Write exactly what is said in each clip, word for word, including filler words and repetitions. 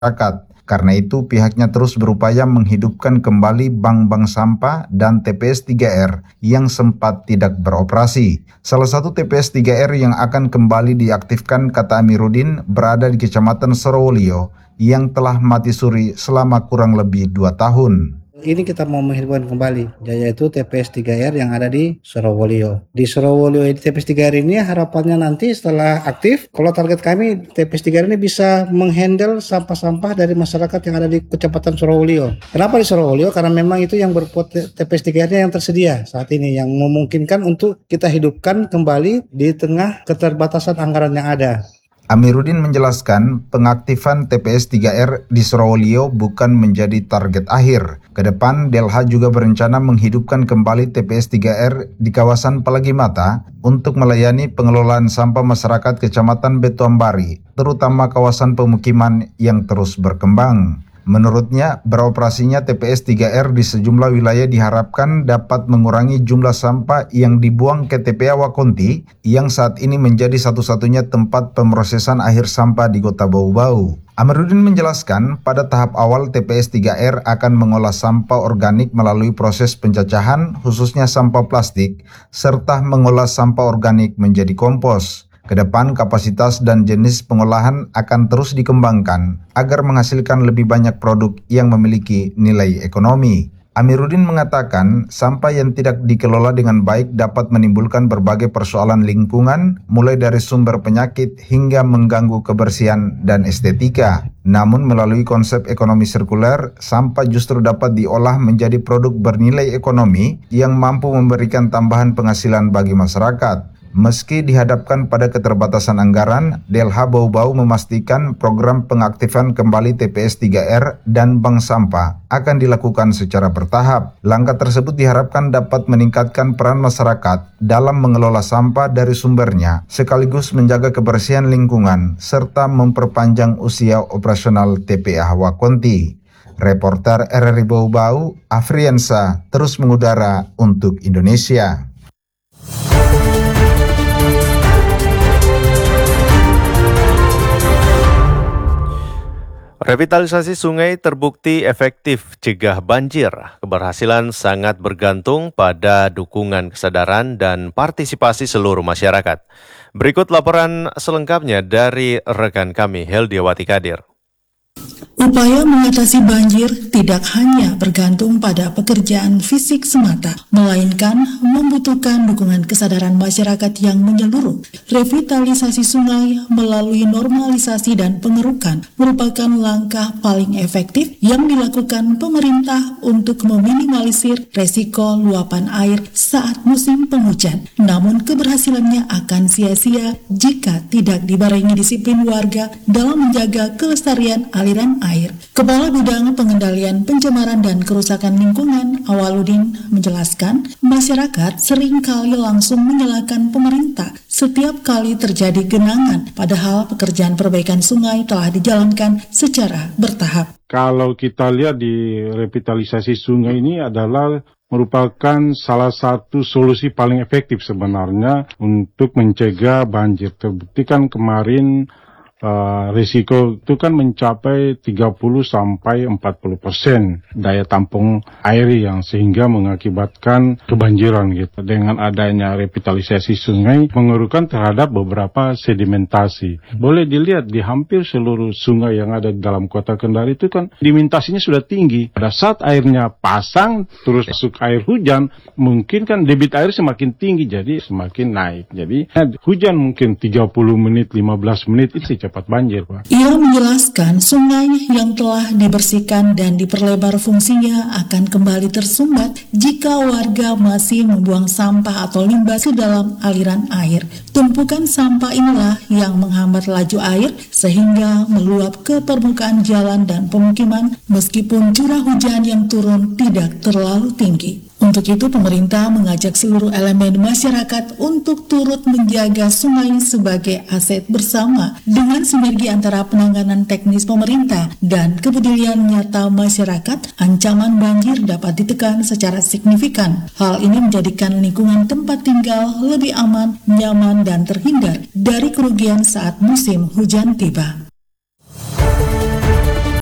masyarakat. Karena itu pihaknya terus berupaya menghidupkan kembali bank-bank sampah dan T P S tiga R yang sempat tidak beroperasi. Salah satu T P S tiga R yang akan kembali diaktifkan, kata Amiruddin, berada di Kecamatan Sorowolio yang telah mati suri selama kurang lebih dua tahun. Ini kita mau menghidupkan kembali, yaitu T P S tiga R yang ada di Sorowolio. Di Sorowolio ini T P S tiga R ini harapannya nanti setelah aktif, kalau target kami T P S tiga R ini bisa menghandle sampah-sampah dari masyarakat yang ada di Kecamatan Sorowolio. Kenapa di Sorowolio? Karena memang itu yang berpotensi T P S tiga R-nya yang tersedia saat ini, yang memungkinkan untuk kita hidupkan kembali di tengah keterbatasan anggaran yang ada. Amiruddin menjelaskan pengaktifan T P S tiga R di Sorowolio bukan menjadi target akhir. Kedepan, Delha juga berencana menghidupkan kembali T P S tiga R di kawasan Pelagi Mata untuk melayani pengelolaan sampah masyarakat Kecamatan Betuambari, terutama kawasan pemukiman yang terus berkembang. Menurutnya, beroperasinya T P S tiga R di sejumlah wilayah diharapkan dapat mengurangi jumlah sampah yang dibuang ke T P A Wakonti yang saat ini menjadi satu-satunya tempat pemrosesan akhir sampah di Kota Bau-Bau. Amiruddin menjelaskan pada tahap awal T P S tiga R akan mengolah sampah organik melalui proses pencacahan khususnya sampah plastik serta mengolah sampah organik menjadi kompos. Kedepan kapasitas dan jenis pengolahan akan terus dikembangkan agar menghasilkan lebih banyak produk yang memiliki nilai ekonomi. Amiruddin mengatakan sampah yang tidak dikelola dengan baik dapat menimbulkan berbagai persoalan lingkungan, mulai dari sumber penyakit hingga mengganggu kebersihan dan estetika. Namun melalui konsep ekonomi sirkuler, sampah justru dapat diolah menjadi produk bernilai ekonomi yang mampu memberikan tambahan penghasilan bagi masyarakat. Meski dihadapkan pada keterbatasan anggaran, Delha Bau-Bau memastikan program pengaktifan kembali T P S tiga R dan bank sampah akan dilakukan secara bertahap. Langkah tersebut diharapkan dapat meningkatkan peran masyarakat dalam mengelola sampah dari sumbernya, sekaligus menjaga kebersihan lingkungan, serta memperpanjang usia operasional T P A Wakonti. Reporter R R I Bau-Bau, Afriansa, terus mengudara untuk Indonesia. Revitalisasi sungai terbukti efektif cegah banjir. Keberhasilan sangat bergantung pada dukungan kesadaran dan partisipasi seluruh masyarakat. Berikut laporan selengkapnya dari rekan kami Heldiawati Kadir. Upaya mengatasi banjir tidak hanya bergantung pada pekerjaan fisik semata, melainkan membutuhkan dukungan kesadaran masyarakat yang menyeluruh. Revitalisasi sungai melalui normalisasi dan pengerukan merupakan langkah paling efektif yang dilakukan pemerintah untuk meminimalisir resiko luapan air saat musim penghujan. Namun keberhasilannya akan sia-sia jika tidak dibarengi disiplin warga dalam menjaga kelestarian aliran air. Kepala Bidang Pengendalian Pencemaran dan Kerusakan Lingkungan, Awaludin, menjelaskan masyarakat sering kali langsung menyalahkan pemerintah setiap kali terjadi genangan, padahal pekerjaan perbaikan sungai telah dijalankan secara bertahap. Kalau kita lihat di revitalisasi sungai ini adalah merupakan salah satu solusi paling efektif sebenarnya untuk mencegah banjir. Terbukti kan kemarin Uh, risiko itu kan mencapai tiga puluh sampai empat puluh persen daya tampung air yang sehingga mengakibatkan kebanjiran gitu. Dengan adanya revitalisasi sungai mengurangi terhadap beberapa sedimentasi. Boleh dilihat di hampir seluruh sungai yang ada di dalam kota Kendal itu kan sedimentasinya sudah tinggi. Pada saat airnya pasang terus masuk air hujan, mungkin kan debit air semakin tinggi jadi semakin naik. Jadi hujan mungkin tiga puluh menit, lima belas menit itu cepat banjir, Pak. Ia menjelaskan sungai yang telah dibersihkan dan diperlebar fungsinya akan kembali tersumbat jika warga masih membuang sampah atau limbah ke dalam aliran air. Tumpukan sampah inilah yang menghambat laju air sehingga meluap ke permukaan jalan dan pemukiman meskipun curah hujan yang turun tidak terlalu tinggi. Untuk itu, pemerintah mengajak seluruh elemen masyarakat untuk turut menjaga sungai sebagai aset bersama dengan sinergi antara penanganan teknis pemerintah dan kepedulian nyata masyarakat. Ancaman banjir dapat ditekan secara signifikan. Hal ini menjadikan lingkungan tempat tinggal lebih aman, nyaman, dan terhindar dari kerugian saat musim hujan tiba.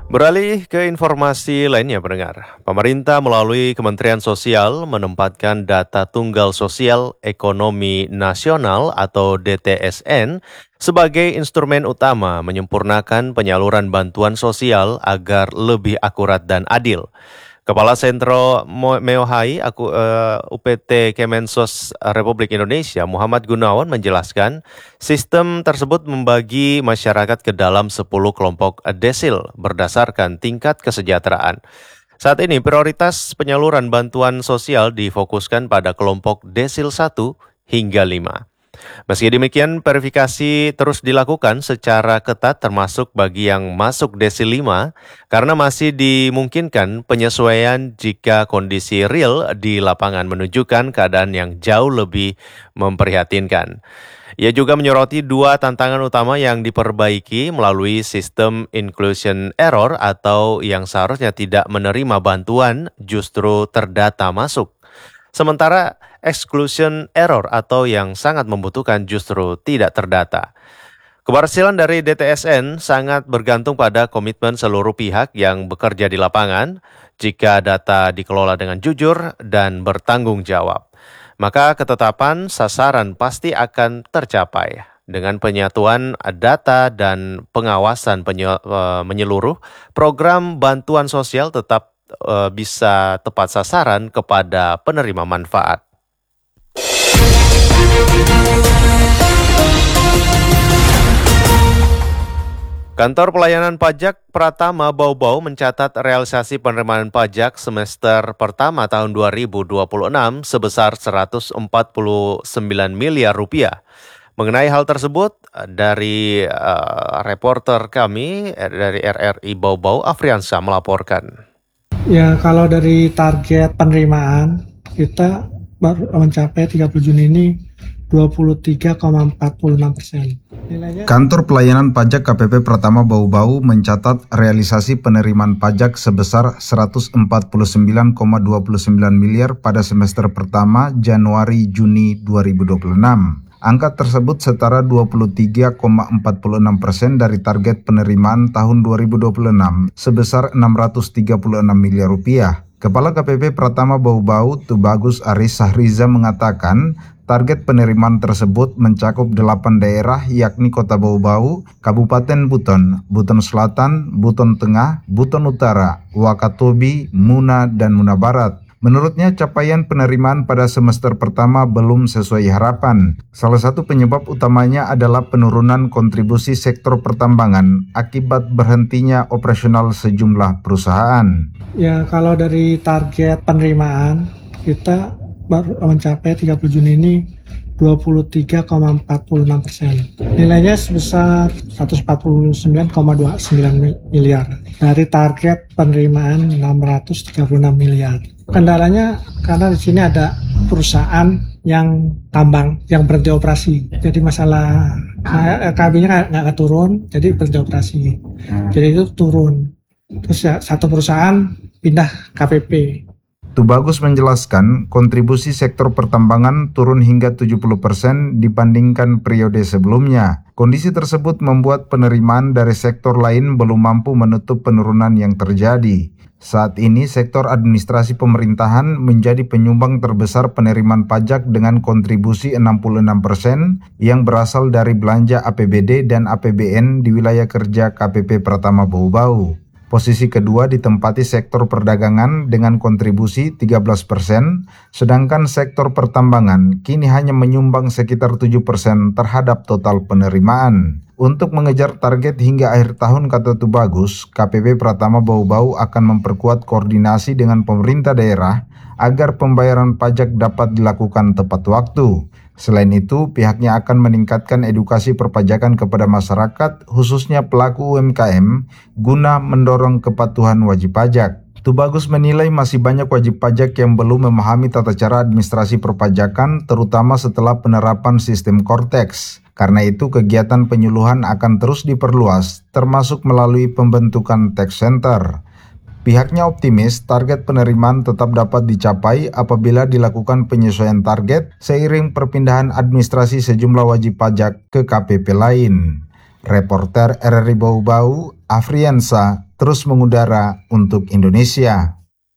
Beralih ke informasi lainnya pendengar, pemerintah melalui Kementerian Sosial menempatkan data tunggal sosial ekonomi nasional atau D T S N sebagai instrumen utama menyempurnakan penyaluran bantuan sosial agar lebih akurat dan adil. Kepala Sentro Meohai aku, uh, U P T Kemensos Republik Indonesia Muhammad Gunawan menjelaskan sistem tersebut membagi masyarakat ke dalam sepuluh kelompok desil berdasarkan tingkat kesejahteraan. Saat ini prioritas penyaluran bantuan sosial difokuskan pada kelompok desil satu hingga lima. Meski demikian, verifikasi terus dilakukan secara ketat termasuk bagi yang masuk desil lima karena masih dimungkinkan penyesuaian jika kondisi real di lapangan menunjukkan keadaan yang jauh lebih memprihatinkan. Ia juga menyoroti dua tantangan utama yang diperbaiki melalui sistem inclusion error atau yang seharusnya tidak menerima bantuan justru terdata masuk. Sementara exclusion error atau yang sangat membutuhkan justru tidak terdata. Keberhasilan dari D T S N sangat bergantung pada komitmen seluruh pihak yang bekerja di lapangan. Jika data dikelola dengan jujur dan bertanggung jawab, maka ketetapan sasaran pasti akan tercapai. Dengan penyatuan data dan pengawasan penye- menyeluruh, program bantuan sosial tetap bisa tepat sasaran kepada penerima manfaat. Kantor Pelayanan Pajak Pratama Bau-Bau mencatat realisasi penerimaan pajak semester pertama tahun dua ribu dua puluh enam sebesar seratus empat puluh sembilan miliar rupiah. Mengenai hal tersebut, dari uh, reporter kami dari R R I Bau-Bau, Afriansa melaporkan. Ya, kalau dari target penerimaan kita baru mencapai tiga puluh Juni ini dua puluh tiga koma empat enam persen. Nilainya... Kantor Pelayanan Pajak K P P Pratama Bau-Bau mencatat realisasi penerimaan pajak sebesar seratus empat puluh sembilan koma dua sembilan miliar pada semester pertama Januari-Juni dua ribu dua puluh enam. Angka tersebut setara dua puluh tiga koma empat enam persen dari target penerimaan tahun dua ribu dua puluh enam sebesar enam ratus tiga puluh enam miliar rupiah. Kepala K P P Pratama Bau-Bau Tubagus Aris Sahriza mengatakan target penerimaan tersebut mencakup delapan daerah yakni Kota Bau-Bau, Kabupaten Buton, Buton Selatan, Buton Tengah, Buton Utara, Wakatobi, Muna, dan Muna Barat. Menurutnya, capaian penerimaan pada semester pertama belum sesuai harapan. Salah satu penyebab utamanya adalah penurunan kontribusi sektor pertambangan akibat berhentinya operasional sejumlah perusahaan. Ya, kalau dari target penerimaan kita baru mencapai tiga puluh Juni ini dua puluh tiga koma empat enam persen. Nilainya sebesar seratus empat puluh sembilan koma dua sembilan miliar dari target penerimaan enam ratus tiga puluh enam miliar. Kendalanya karena di sini ada perusahaan yang tambang yang berhenti operasi. Jadi masalah K B-nya nggak turun, jadi berhenti operasi. Jadi itu turun. Terus ya, satu perusahaan pindah K P P. Tubagus menjelaskan kontribusi sektor pertambangan turun hingga tujuh puluh persen dibandingkan periode sebelumnya. Kondisi tersebut membuat penerimaan dari sektor lain belum mampu menutup penurunan yang terjadi. Saat ini sektor administrasi pemerintahan menjadi penyumbang terbesar penerimaan pajak dengan kontribusi enam puluh enam persen yang berasal dari belanja A P B D dan A P B N di wilayah kerja K P P Pratama Bau-Bau. Posisi kedua ditempati sektor perdagangan dengan kontribusi tiga belas persen, sedangkan sektor pertambangan kini hanya menyumbang sekitar tujuh persen terhadap total penerimaan. Untuk mengejar target hingga akhir tahun, kata Tubagus, K P P Pratama Bau-Bau akan memperkuat koordinasi dengan pemerintah daerah agar pembayaran pajak dapat dilakukan tepat waktu. Selain itu, pihaknya akan meningkatkan edukasi perpajakan kepada masyarakat, khususnya pelaku U M K M, guna mendorong kepatuhan wajib pajak. Tubagus menilai masih banyak wajib pajak yang belum memahami tata cara administrasi perpajakan, terutama setelah penerapan sistem Cortex. Karena itu, kegiatan penyuluhan akan terus diperluas, termasuk melalui pembentukan tax center. Pihaknya optimis target penerimaan tetap dapat dicapai apabila dilakukan penyesuaian target seiring perpindahan administrasi sejumlah wajib pajak ke K P P lain. Reporter R R I Bau-Bau, Afriansa, terus mengudara untuk Indonesia.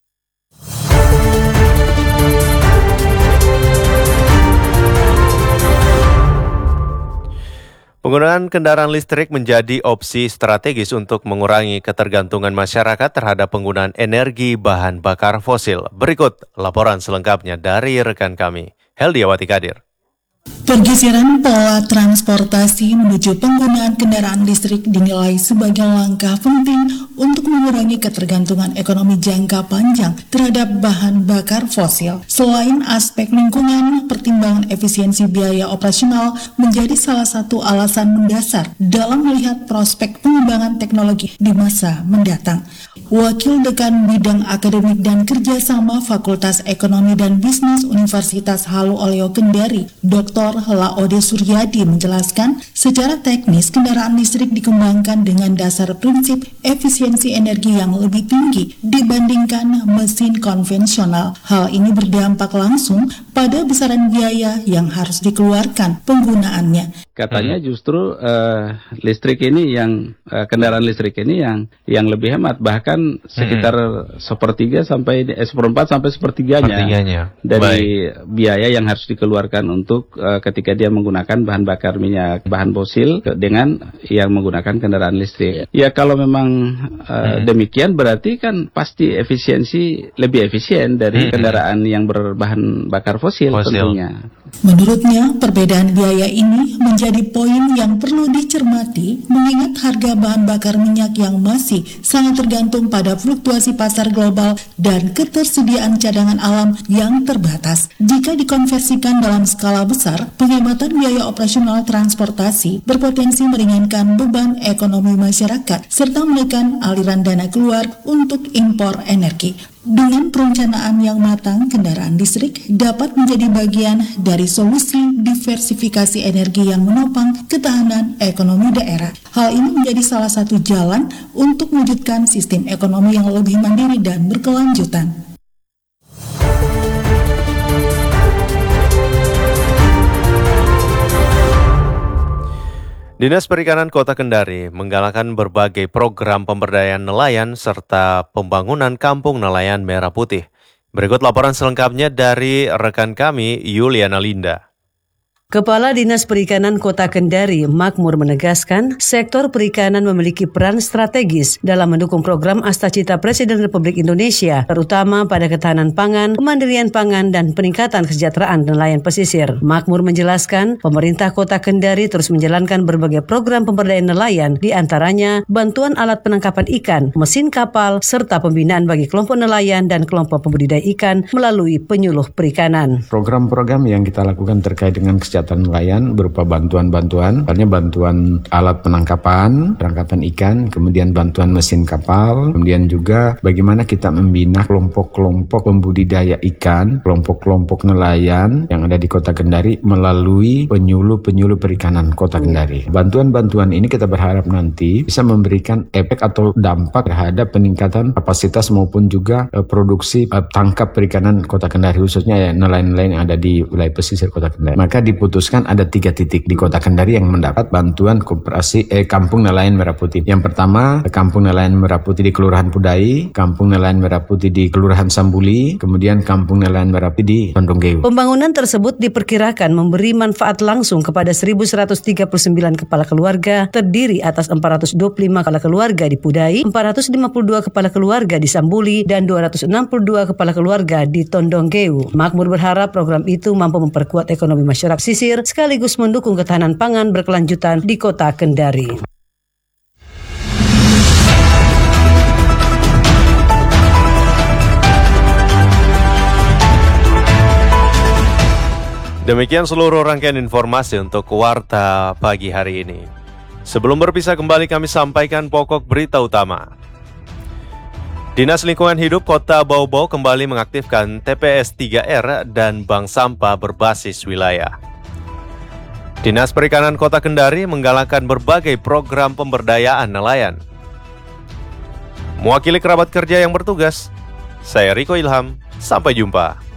Penggunaan kendaraan listrik menjadi opsi strategis untuk mengurangi ketergantungan masyarakat terhadap penggunaan energi bahan bakar fosil. Berikut laporan selengkapnya dari rekan kami, Heldiawati Kadir. Pergeseran pola transportasi menuju penggunaan kendaraan listrik dinilai sebagai langkah penting untuk mengurangi ketergantungan ekonomi jangka panjang terhadap bahan bakar fosil. Selain aspek lingkungan, pertimbangan efisiensi biaya operasional menjadi salah satu alasan mendasar dalam melihat prospek pengembangan teknologi di masa mendatang. Wakil Dekan Bidang Akademik dan Kerjasama Fakultas Ekonomi dan Bisnis Universitas Halu Oleo Kendari, Doktor Laode Suryadi menjelaskan, secara teknis kendaraan listrik dikembangkan dengan dasar prinsip efisiensi energi yang lebih tinggi dibandingkan mesin konvensional. Hal ini berdampak langsung pada besaran biaya yang harus dikeluarkan penggunaannya. Katanya justru uh, listrik ini yang uh, kendaraan listrik ini yang yang lebih hemat, bahkan sekitar hmm. sepertiga sampai eh, seperempat sampai sepertiganya, sepertiganya. dari Baik. biaya yang harus dikeluarkan untuk uh, ketika dia menggunakan bahan bakar minyak bahan fosil dengan yang menggunakan kendaraan listrik. Ya kalau memang uh, hmm. demikian berarti kan pasti efisiensi lebih efisien dari hmm. kendaraan yang berbahan bakar fosil, fosil. tentunya. Menurutnya, perbedaan biaya ini menjadi poin yang perlu dicermati mengingat harga bahan bakar minyak yang masih sangat tergantung pada fluktuasi pasar global dan ketersediaan cadangan alam yang terbatas. Jika dikonversikan dalam skala besar, penghematan biaya operasional transportasi berpotensi meringankan beban ekonomi masyarakat serta menekan aliran dana keluar untuk impor energi. Dengan perencanaan yang matang, kendaraan listrik dapat menjadi bagian dari solusi diversifikasi energi yang menopang ketahanan ekonomi daerah. Hal ini menjadi salah satu jalan untuk mewujudkan sistem ekonomi yang lebih mandiri dan berkelanjutan. Dinas Perikanan Kota Kendari menggalakkan berbagai program pemberdayaan nelayan serta pembangunan kampung nelayan Merah Putih. Berikut laporan selengkapnya dari rekan kami, Yuliana Linda. Kepala Dinas Perikanan Kota Kendari, Makmur, menegaskan sektor perikanan memiliki peran strategis dalam mendukung program Astacita Presiden Republik Indonesia, terutama pada ketahanan pangan, kemandirian pangan, dan peningkatan kesejahteraan nelayan pesisir. Makmur menjelaskan, pemerintah Kota Kendari terus menjalankan berbagai program pemberdayaan nelayan, di antaranya bantuan alat penangkapan ikan, mesin kapal, serta pembinaan bagi kelompok nelayan dan kelompok pembudidaya ikan melalui penyuluh perikanan. Program-program yang kita lakukan terkait dengan kesejahteraan nelayan berupa bantuan-bantuan, misalnya bantuan alat penangkapan, penangkapan ikan, kemudian bantuan mesin kapal, kemudian juga bagaimana kita membina kelompok-kelompok pembudidaya ikan, kelompok-kelompok nelayan yang ada di Kota Kendari melalui penyuluh-penyuluh perikanan Kota Kendari. Bantuan-bantuan ini kita berharap nanti bisa memberikan efek atau dampak terhadap peningkatan kapasitas maupun juga eh, produksi eh, tangkap perikanan Kota Kendari, khususnya ya nelayan-nelayan yang ada di wilayah pesisir Kota Kendari. Maka diputuskan Putuskan ada tiga titik di Kota Kendari yang mendapat bantuan koperasi eh, Kampung Nelayan Merah Putih. Yang pertama, Kampung Nelayan Merah Putih di Kelurahan Pudai, Kampung Nelayan Merah Putih di Kelurahan Sambuli, kemudian Kampung Nelayan Merah Putih di Tondonggeu. Pembangunan tersebut diperkirakan memberi manfaat langsung kepada seribu seratus tiga puluh sembilan kepala keluarga, terdiri atas empat ratus dua puluh lima kepala keluarga di Pudai, empat ratus lima puluh dua kepala keluarga di Sambuli, dan dua ratus enam puluh dua kepala keluarga di Tondonggeu. Makmur berharap program itu mampu memperkuat ekonomi masyarakat pesisir sekaligus mendukung ketahanan pangan berkelanjutan di Kota Kendari. Demikian seluruh rangkaian informasi untuk Warta pagi hari ini. Sebelum berpisah kembali kami sampaikan pokok berita utama. Dinas Lingkungan Hidup Kota Bau-Bau kembali mengaktifkan T P S tiga R dan bank sampah berbasis wilayah. Dinas Perikanan Kota Kendari menggalakkan berbagai program pemberdayaan nelayan. Mewakili kerabat kerja yang bertugas, saya Riko Ilham, sampai jumpa.